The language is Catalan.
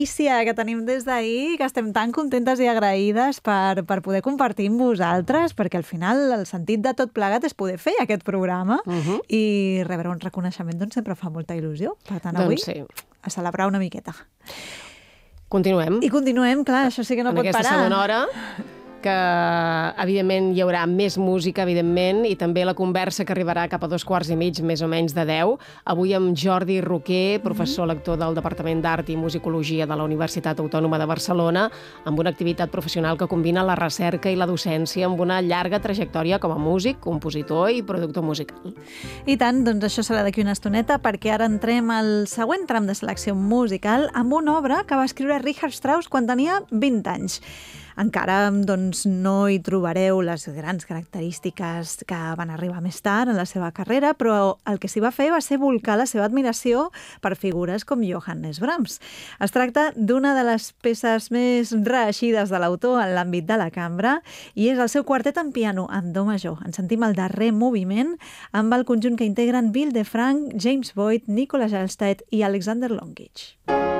Que tenim des d'ahir, que estem tan contentes i agraïdes per poder compartir amb vosaltres, perquè al final el sentit de tot plegat és poder fer aquest programa i rebre un reconeixement doncs sempre fa molta il·lusió. Per tant, avui a celebrar una miqueta. Continuem. I continuem, clar, això sí que no pot parar. En aquesta segona hora, que evidentment hi haurà més música, evidentment, i també la conversa que arribarà cap a 2:15, més o menys de 10. Avui amb Jordi Roquer, professor lector del Departament d'Art i Musicologia de la Universitat Autònoma de Barcelona, amb una activitat professional que combina la recerca i la docència amb una llarga trajectòria com a músic, compositor i productor musical. I tant, doncs això serà d'aquí una estoneta, perquè ara entrem al següent tram de selecció musical amb una obra que va escriure Richard Strauss quan tenia 20 anys. Encara doncs, no hi trobareu les grans característiques que van arribar més tard en la seva carrera, però el que s'hi va fer va ser volcar la seva admiració per figures com Johannes Brahms. Es tracta d'una de les peces més reeixides de l'autor en l'àmbit de la cambra i és el seu quartet en piano en do major. En sentim el darrer moviment amb el conjunt que integren Bill DeFranc, James Boyd, Nicolas Elstedt i Alexander Longich.